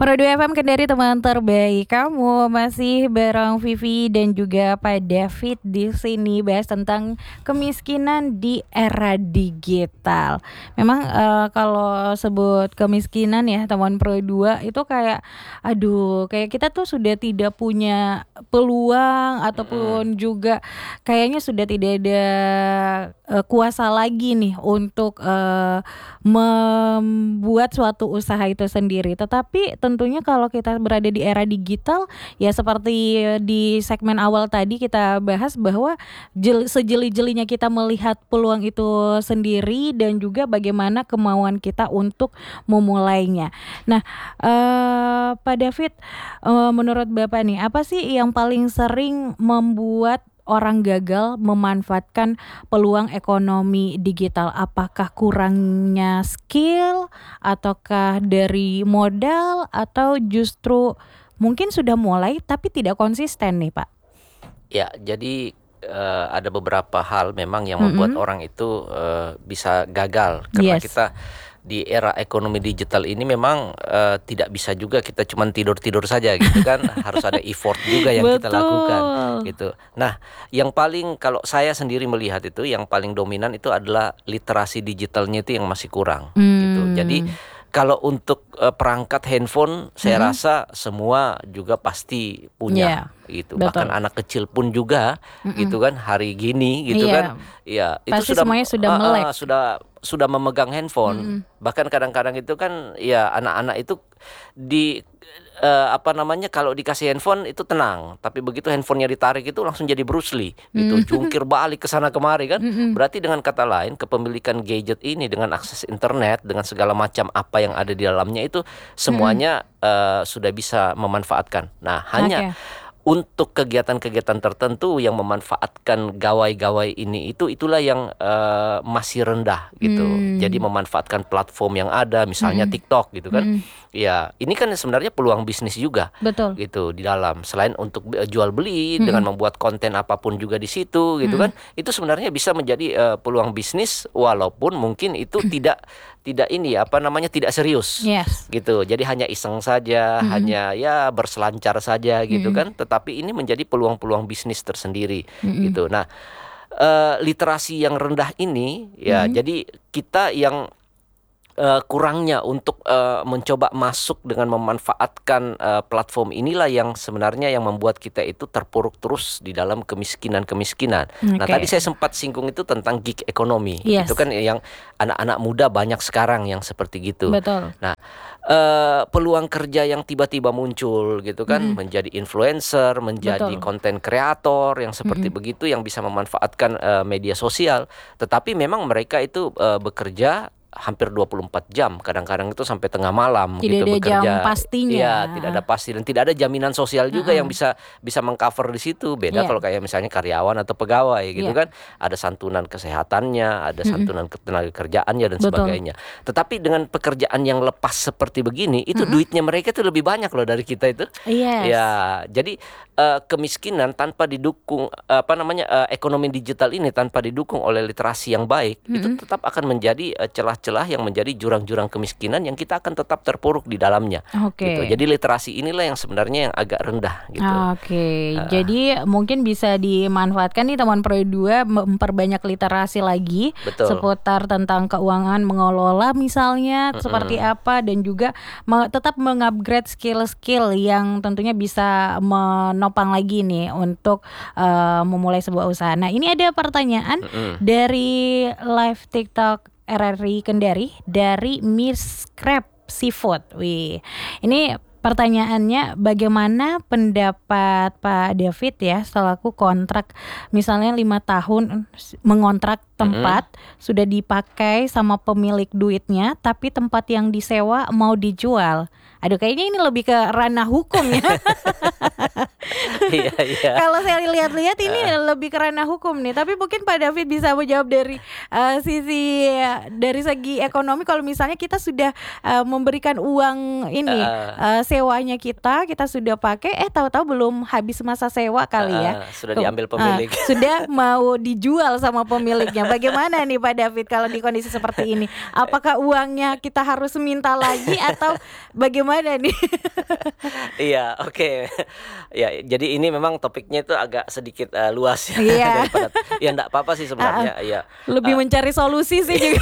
Pro 2 FM Kendari, teman terbaik kamu. Masih bareng Vivi dan juga Pak David di sini bahas tentang kemiskinan di era digital. Memang kalau sebut kemiskinan ya teman Pro 2 itu kayak kayak kita tuh sudah tidak punya peluang ataupun juga kayaknya sudah tidak ada kuasa lagi nih untuk membuat suatu usaha itu sendiri. Tetapi tentunya kalau kita berada di era digital, ya seperti di segmen awal tadi kita bahas bahwa sejeli-jelinya kita melihat peluang itu sendiri dan juga bagaimana kemauan kita untuk memulainya. Nah, Pak David, menurut Bapak nih, apa sih yang paling sering membuat orang gagal memanfaatkan peluang ekonomi digital? Apakah kurangnya skill, ataukah dari modal, atau justru mungkin sudah mulai tapi tidak konsisten nih Pak? Ya, jadi ada beberapa hal memang yang membuat orang itu bisa gagal karena Yes. kita di era ekonomi digital ini memang tidak bisa juga kita cuman tidur-tidur saja gitu kan. Harus ada effort juga yang kita lakukan gitu. Nah, yang paling kalau saya sendiri melihat itu yang paling dominan itu adalah literasi digitalnya itu yang masih kurang gitu. Jadi kalau untuk perangkat handphone saya rasa semua juga pasti punya gitu. Betul. Bahkan anak kecil pun juga gitu kan hari gini gitu Iya. kan. Ya, itu Pasti semuanya sudah melek. sudah memegang handphone. Bahkan kadang-kadang itu kan ya anak-anak itu di kalau dikasih handphone itu tenang, tapi begitu handphonenya ditarik itu langsung jadi Bruce Lee gitu, jungkir balik ke sana kemari kan. Berarti dengan kata lain kepemilikan gadget ini dengan akses internet dengan segala macam apa yang ada di dalamnya itu semuanya sudah bisa memanfaatkan. Nah, hanya untuk kegiatan-kegiatan tertentu yang memanfaatkan gawai-gawai ini itulah yang masih rendah gitu. Jadi memanfaatkan platform yang ada, misalnya TikTok gitu kan. Ya, ini kan sebenarnya peluang bisnis juga. Betul. Gitu di dalam. Selain untuk jual beli dengan membuat konten apapun juga di situ gitu kan. Itu sebenarnya bisa menjadi peluang bisnis walaupun mungkin itu tidak tidak serius. Yes. Gitu. Jadi hanya iseng saja, hanya ya berselancar saja gitu kan. Tetapi ini menjadi peluang-peluang bisnis tersendiri gitu. Nah, literasi yang rendah ini ya jadi kita yang kurangnya untuk mencoba masuk dengan memanfaatkan platform inilah yang sebenarnya yang membuat kita itu terpuruk terus di dalam kemiskinan. Nah, tadi saya sempat singgung itu tentang gig ekonomi. Yes. Itu kan yang anak-anak muda banyak sekarang yang seperti gitu. Betul. Nah, peluang kerja yang tiba-tiba muncul gitu kan, menjadi influencer, menjadi konten kreator yang seperti begitu yang bisa memanfaatkan media sosial. Tetapi memang mereka itu bekerja hampir 24 jam, kadang-kadang itu sampai tengah malam Tidak gitu ada bekerja. jam pastinya. Iya, tidak ada pasti dan tidak ada jaminan sosial juga yang bisa mengcover di situ. Beda kalau kayak misalnya karyawan atau pegawai gitu kan, ada santunan kesehatannya, ada santunan ketenaga kerjaannya dan sebagainya. Tetapi dengan pekerjaan yang lepas seperti begini, itu duitnya mereka itu lebih banyak loh dari kita itu. Yes. Ya, jadi kemiskinan tanpa didukung ekonomi digital ini tanpa didukung oleh literasi yang baik, itu tetap akan menjadi celah yang menjadi jurang-jurang kemiskinan yang kita akan tetap terpuruk di dalamnya. Gitu. Jadi literasi inilah yang sebenarnya yang agak rendah gitu. Jadi mungkin bisa dimanfaatkan nih teman Pro 2 memperbanyak literasi lagi. Betul. Seputar tentang keuangan mengelola misalnya seperti apa, dan juga tetap mengupgrade skill-skill yang tentunya bisa menopang lagi nih untuk memulai sebuah usaha. Nah, ini ada pertanyaan dari live TikTok RRI Kendari dari Miss Crab Seafood. Wih, ini pertanyaannya, bagaimana pendapat Pak David ya selaku kontrak misalnya 5 tahun mengontrak tempat sudah dipakai sama pemilik duitnya, tapi tempat yang disewa mau dijual. Aduh, kayaknya ini lebih ke ranah hukum ya. Iya, iya. Kalau saya lihat-lihat ini lebih ke ranah hukum nih, tapi mungkin Pak David bisa menjawab dari sisi dari segi ekonomi. Kalau misalnya kita sudah memberikan uang ini sewanya kita sudah pakai, tahu-tahu belum habis masa sewa kali ya, sudah diambil pemilik. sudah mau dijual sama pemiliknya. Bagaimana nih Pak David kalau di kondisi seperti ini? Apakah uangnya kita harus minta lagi atau bagaimana nih? Iya, oke. Ya, jadi ini memang topiknya itu agak sedikit luas ya. Iya. Daripada, ya enggak apa-apa sih sebenarnya. Iya. Lebih mencari solusi sih juga.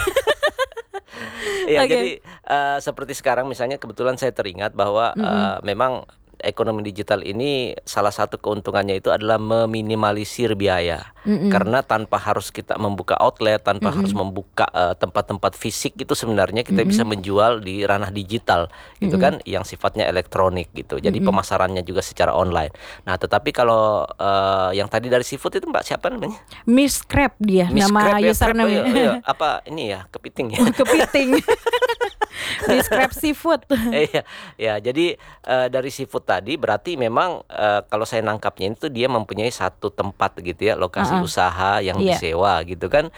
Iya, Oke. jadi seperti sekarang misalnya kebetulan saya teringat bahwa memang ekonomi digital ini salah satu keuntungannya itu adalah meminimalisir biaya. Karena tanpa harus kita membuka outlet, tanpa harus membuka tempat-tempat fisik, itu sebenarnya kita bisa menjual di ranah digital gitu kan, yang sifatnya elektronik gitu. Jadi pemasarannya juga secara online. Nah, tetapi kalau yang tadi dari seafood itu Mbak siapa namanya? Miss Crab dia, Miss nama Crab ya, username. apa ini ya, kepiting ya. Kepiting. Miss Crab Seafood. Iya, ya. Jadi dari seafood tadi berarti memang kalau saya nangkapnya itu dia mempunyai satu tempat gitu ya, lokasi usaha yang disewa gitu kan.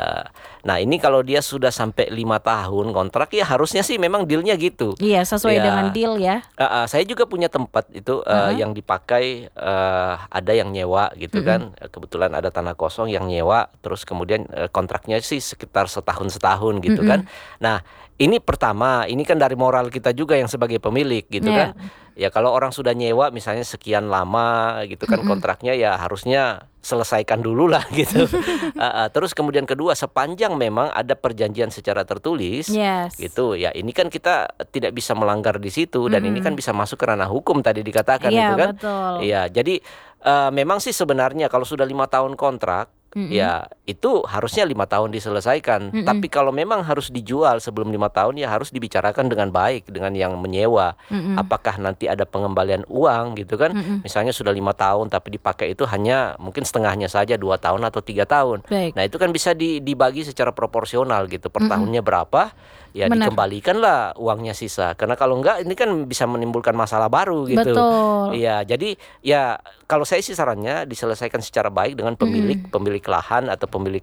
Nah, ini kalau dia sudah sampai 5 tahun kontrak ya harusnya sih memang dealnya gitu. Iya, sesuai Ya. dengan deal ya. Saya juga punya tempat itu yang dipakai, ada yang nyewa gitu kan. Kebetulan ada tanah kosong yang nyewa, terus kemudian kontraknya sih sekitar setahun gitu kan. Nah, ini pertama, ini kan dari moral kita juga yang sebagai pemilik gitu kan. Ya kalau orang sudah nyewa misalnya sekian lama gitu kan kontraknya, ya harusnya selesaikan dulu lah gitu. Terus kemudian kedua, sepanjang memang ada perjanjian secara tertulis gitu ya, ini kan kita tidak bisa melanggar di situ, dan ini kan bisa masuk ke ranah hukum tadi dikatakan gitu kan. Betul. Iya, jadi memang sih sebenarnya kalau sudah 5 tahun kontrak, ya itu harusnya 5 tahun diselesaikan. Tapi kalau memang harus dijual sebelum 5 tahun, ya harus dibicarakan dengan baik dengan yang menyewa. Apakah nanti ada pengembalian uang gitu kan. Misalnya sudah 5 tahun tapi dipakai itu hanya mungkin setengahnya saja, 2 tahun atau 3 tahun. Baik. Nah, itu kan bisa dibagi secara proporsional gitu. Per tahunnya berapa, ya Benar. dikembalikanlah uangnya sisa. Karena kalau enggak, ini kan bisa menimbulkan masalah baru gitu. Betul. Iya, jadi ya kalau saya sih sarannya diselesaikan secara baik dengan pemilik lahan atau pemilik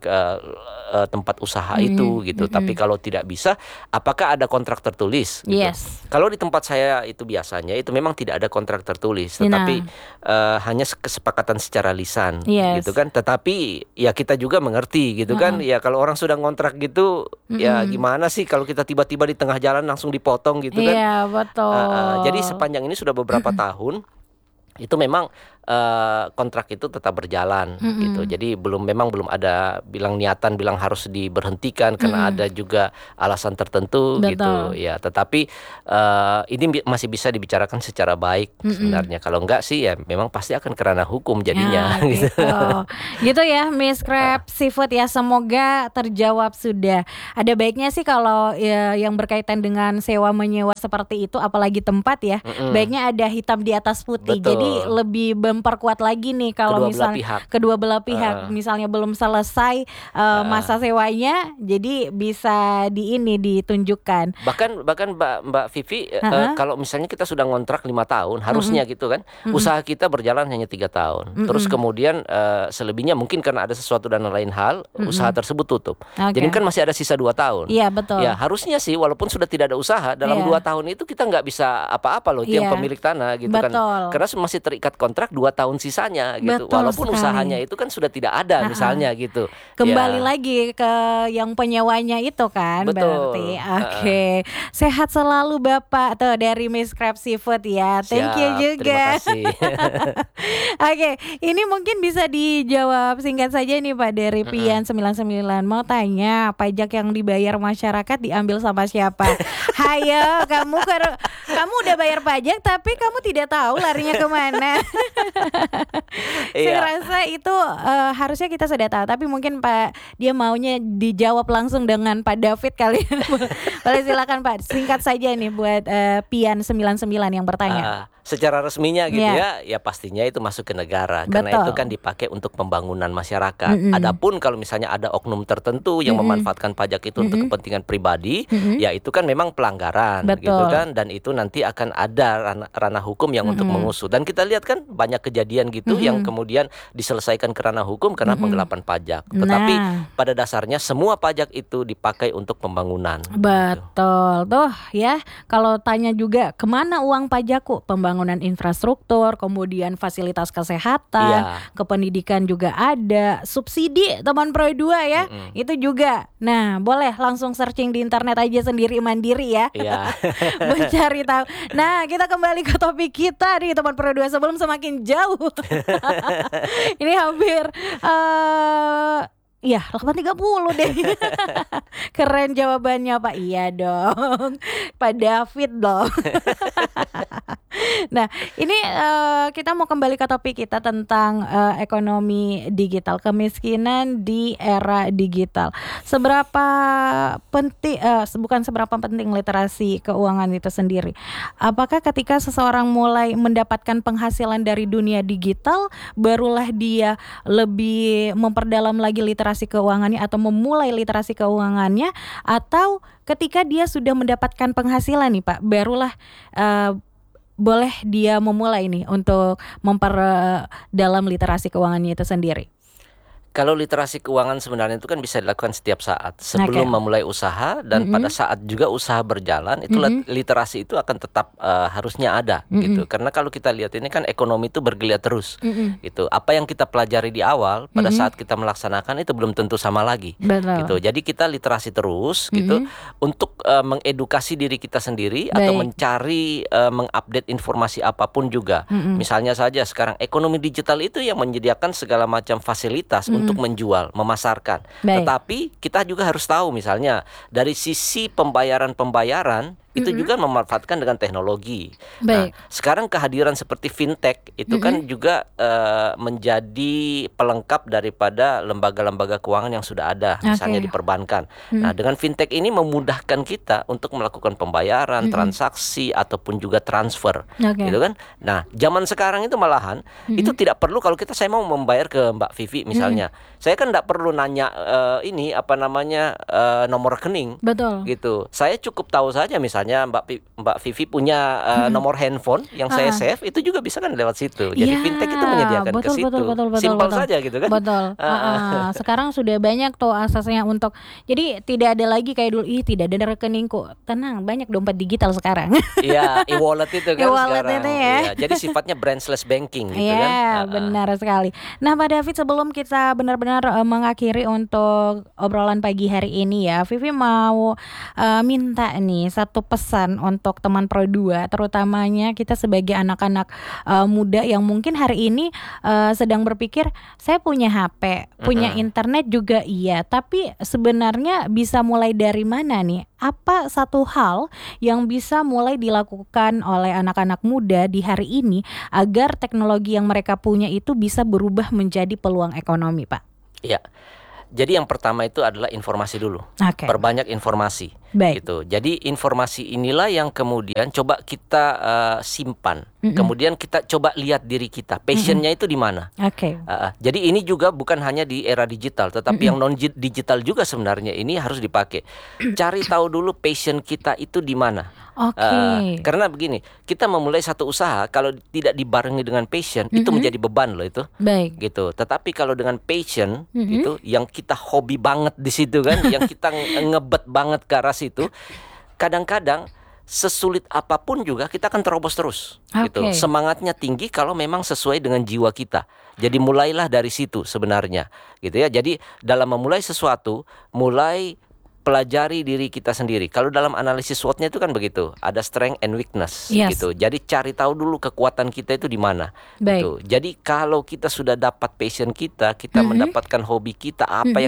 tempat usaha itu gitu. Tapi kalau tidak bisa, apakah ada kontrak tertulis gitu. Yes. Kalau di tempat saya itu biasanya itu memang tidak ada kontrak tertulis, tetapi hanya kesepakatan secara lisan gitu kan. Tetapi ya kita juga mengerti gitu kan. Ya kalau orang sudah ngontrak gitu, ya gimana sih kalau kita tiba-tiba di tengah jalan langsung dipotong gitu kan. Iya, betul. Jadi sepanjang ini sudah beberapa tahun itu memang kontrak itu tetap berjalan gitu. Jadi memang belum ada niatan bilang harus diberhentikan karena ada juga alasan tertentu gitu ya. Tetapi ini masih bisa dibicarakan secara baik sebenarnya. Kalau enggak sih ya memang pasti akan ke ranah hukum jadinya gitu. Gitu ya Miss Crab Seafood ya, semoga terjawab sudah. Ada baiknya sih kalau yang berkaitan dengan sewa menyewa seperti itu, apalagi tempat ya, baiknya ada hitam di atas putih. Betul. Jadi lebih memperkuat lagi nih kalau misalnya kedua belah pihak misalnya belum selesai masa sewanya, jadi bisa ditunjukkan. Bahkan Mbak Vivi, kalau misalnya kita sudah ngontrak 5 tahun harusnya gitu kan, usaha kita berjalan hanya 3 tahun. Terus kemudian selebihnya mungkin karena ada sesuatu dan lain hal, usaha tersebut tutup. Jadi kan masih ada sisa 2 tahun. Iya, betul. Ya harusnya sih walaupun sudah tidak ada usaha dalam 2 tahun itu kita nggak bisa apa-apa loh, itu yang pemilik tanah gitu kan. Karena masih terikat kontrak 2 tahun sisanya gitu. Walaupun usahanya itu kan sudah tidak ada misalnya gitu. Kembali lagi ke yang penyewanya itu kan. Betul. Berarti. Oke. Sehat selalu Bapak tuh dari Miss Crab Seafood ya. Thank you juga. Terima kasih. Oke, ini mungkin bisa dijawab singkat saja nih Pak dari Pian 99. Mau tanya, pajak yang dibayar masyarakat diambil sama siapa? Hayo, kamu udah bayar pajak tapi kamu tidak tahu larinya kemana. Saya rasa itu harusnya kita sudah tahu, tapi mungkin Pak dia maunya dijawab langsung dengan Pak David kali. Boleh silakan Pak, singkat saja nih buat Pian 99 yang bertanya. secara resminya gitu Iya. ya pastinya itu masuk ke negara karena itu Betul. kan dipakai untuk pembangunan masyarakat. Mm-mm. Adapun kalau misalnya ada oknum tertentu yang Mm-mm. memanfaatkan pajak itu untuk Mm-mm. kepentingan pribadi, Mm-mm. ya itu kan memang pelanggaran gitu Betul. kan, dan itu nanti akan ada ranah hukum yang untuk Mm-mm. mengusut. Dan kita lihat kan banyak kejadian gitu yang Mm-mm. kemudian diselesaikan ke ranah hukum karena Mm-mm. penggelapan pajak. Tetapi Nah, pada dasarnya semua pajak itu dipakai untuk pembangunan. Gitu. betul tuh ya. Kalau tanya juga kemana uang pajakku? Pembangunan infrastruktur, kemudian fasilitas kesehatan, Iya. ke pendidikan juga ada, subsidi teman Pro 2 ya, Mm-mm. itu juga. Nah, boleh langsung searching di internet aja sendiri mandiri ya. Iya. Mencari tahu. Nah, kita kembali ke topik kita nih teman Pro 2 sebelum semakin jauh. Ini hampir iya 8.30 deh. Keren jawabannya Pak. Iya dong. Pak David dong. Nah, ini kita mau kembali ke topik kita tentang ekonomi digital, kemiskinan di era digital. Seberapa penting, bukan seberapa penting literasi keuangan itu sendiri. Apakah ketika seseorang mulai mendapatkan penghasilan dari dunia digital, barulah dia lebih memperdalam lagi literasi keuangannya atau memulai literasi keuangannya, atau ketika dia sudah mendapatkan penghasilan nih Pak, barulah boleh dia memulai nih untuk memperdalam literasi keuangannya itu sendiri? Kalau literasi keuangan sebenarnya itu kan bisa dilakukan setiap saat sebelum Oke. memulai usaha dan pada saat juga usaha berjalan itu literasi itu akan tetap harusnya ada gitu. Karena kalau kita lihat ini kan ekonomi itu bergeliat terus gitu. Apa yang kita pelajari di awal pada saat kita melaksanakan itu belum tentu sama lagi. Betul. Gitu. Jadi kita literasi terus gitu untuk mengedukasi diri kita sendiri atau Baik. mencari mengupdate informasi apapun juga. Misalnya saja sekarang ekonomi digital itu yang menyediakan segala macam fasilitas untuk menjual, memasarkan. Baik. Tetapi kita juga harus tahu misalnya dari sisi pembayaran itu juga memanfaatkan dengan teknologi. Baik. Nah, sekarang kehadiran seperti fintech itu kan juga menjadi pelengkap daripada lembaga-lembaga keuangan yang sudah ada, misalnya di perbankan. Nah, dengan fintech ini memudahkan kita untuk melakukan pembayaran, transaksi ataupun juga transfer, Oke. gitu kan. Nah, zaman sekarang itu malahan itu tidak perlu kalau saya mau membayar ke Mbak Vivi misalnya, saya kan tidak perlu nanya ini apa namanya nomor rekening. Betul. Gitu. Saya cukup tahu saja misalnya Mbak Vivi punya nomor handphone yang saya save, itu juga bisa kan lewat situ. Jadi Ya, fintech itu menyediakan ke betul, situ. betul. Simpel saja gitu kan. Betul. Sekarang sudah banyak tuh aksesnya untuk, jadi tidak ada lagi kayak dulu, tidak ada rekeningku. Tenang, banyak dompet digital sekarang. Iya, e-wallet itu kan E-wallet sekarang. itu ya. Iya, jadi sifatnya branchless banking gitu Iya, kan. benar sekali. Nah, Pak David, sebelum kita benar-benar mengakhiri untuk obrolan pagi hari ini ya, Vivi mau minta nih satu pesan untuk teman Pro 2, terutamanya kita sebagai anak-anak muda yang mungkin hari ini sedang berpikir, saya punya HP, punya internet juga iya, tapi sebenarnya bisa mulai dari mana nih? Apa satu hal yang bisa mulai dilakukan oleh anak-anak muda di hari ini agar teknologi yang mereka punya itu bisa berubah menjadi peluang ekonomi, Pak? Iya. Jadi yang pertama itu adalah informasi dulu. Oke. Perbanyak informasi. Baik. Gitu. Jadi informasi inilah yang kemudian coba kita simpan. Kemudian kita coba lihat diri kita, passionnya itu di mana. Oke. Jadi ini juga bukan hanya di era digital, tetapi yang non digital juga sebenarnya ini harus dipakai. Cari tahu dulu passion kita itu di mana. Oke. Karena begini, kita memulai satu usaha kalau tidak dibarengi dengan passion itu menjadi beban loh itu. Baik. Gitu. Tetapi kalau dengan passion gitu, yang kita hobi banget di situ kan, yang kita ngebet banget ke arah situ, kadang-kadang sesulit apapun juga kita akan terobos terus. Gitu. Oke. Semangatnya tinggi kalau memang sesuai dengan jiwa kita. Jadi mulailah dari situ sebenarnya, gitu ya. Jadi dalam memulai sesuatu, mulai pelajari diri kita sendiri. Kalau dalam analisis SWOT-nya itu kan begitu, ada strength and weakness, Yes. gitu. Jadi cari tahu dulu kekuatan kita itu di mana. Baik. Gitu. Jadi kalau kita sudah dapat passion kita mendapatkan hobi kita, apa yang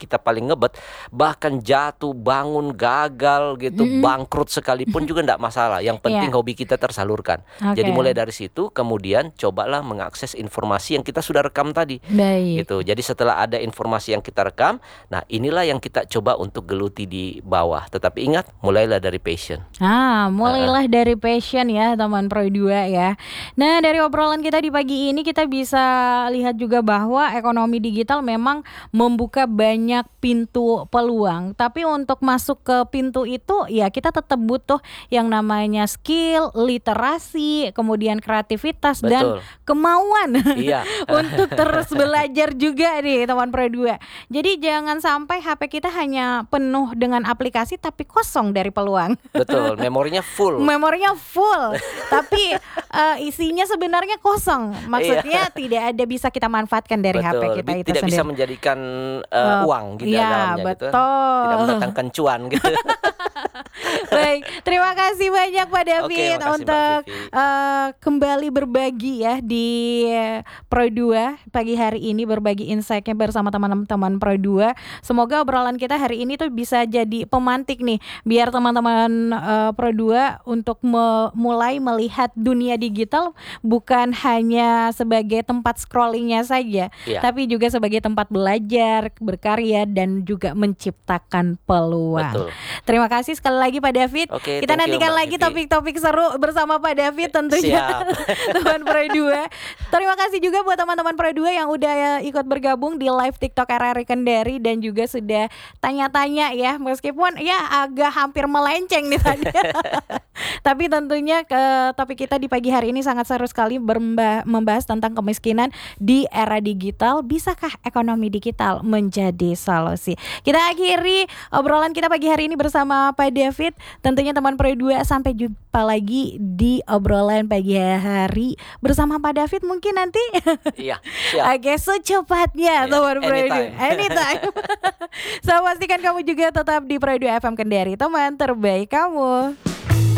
kita paling ngebet, bahkan jatuh, bangun, gagal gitu, bangkrut sekalipun juga enggak masalah. Yang penting Iya. hobi kita tersalurkan. Jadi Oke. mulai dari situ kemudian cobalah mengakses informasi yang kita sudah rekam tadi. Baik. Gitu. Jadi setelah ada informasi yang kita rekam, nah inilah yang kita coba untuk geluti di bawah. Tetapi ingat, mulailah dari passion. Mulailah dari passion ya teman Pro 2 ya. Nah, dari obrolan kita di pagi ini kita bisa lihat juga bahwa ekonomi digital memang membuka banyak pintu peluang. Tapi untuk masuk ke pintu itu ya kita tetap butuh yang namanya skill, literasi, kemudian kreativitas dan Betul. kemauan Iya. untuk terus belajar juga nih teman Pro 2. Jadi jangan sampai HP kita hanya penuh dengan aplikasi tapi kosong dari peluang. Betul, memorinya full. Memorinya full, tapi isinya sebenarnya kosong. Maksudnya tidak ada bisa kita manfaatkan dari HP Betul. kita itu Tidak bisa sendiri. menjadikan uang gitu Iya, dalamnya gitu. betul. Tidak mendatangkan cuan gitu. Baik, terima kasih banyak Pak David makasih, Mbak untuk Vivi. kembali berbagi ya di Pro 2 pagi hari ini, berbagi insight-nya bersama teman-teman Pro 2. Semoga obrolan kita hari ini tuh bisa jadi pemantik nih biar teman-teman Pro 2 untuk mulai melihat dunia digital bukan hanya sebagai tempat scrollingnya saja, Iya. tapi juga sebagai tempat belajar, berkarya dan juga menciptakan peluang. Betul. Terima kasih sekali lagi Pak David. Oke, Kita thank you, nantikan Mbak lagi Vivi. topik-topik seru bersama Pak David tentunya. Siap. Teman Pro 2. Terima kasih juga buat teman-teman Pro 2 yang udah ikut bergabung di live TikTok RRI Kendari dan juga sudah tanya-tanya ya, meskipun ya agak hampir melenceng nih tadi. Tapi tentunya topik kita di pagi hari ini sangat seru sekali membahas tentang kemiskinan di era digital. Bisakah ekonomi digital menjadi solusi? Kita akhiri obrolan kita pagi hari ini bersama Pak David. Tentunya teman Pro 2, sampai jumpa lagi di obrolan pagi hari bersama Pak David mungkin nanti. Iya, siap. Oke, secepatnya Iya, teman Pro 2. anytime. Anytime. So pastikan kamu juga tetap di Pro 2 FM Kendari, teman terbaik kamu.